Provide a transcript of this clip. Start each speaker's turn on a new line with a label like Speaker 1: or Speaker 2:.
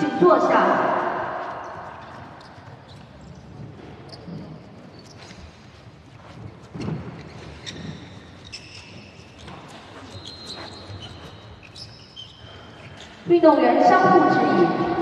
Speaker 1: 请坐下。运动员相互致意。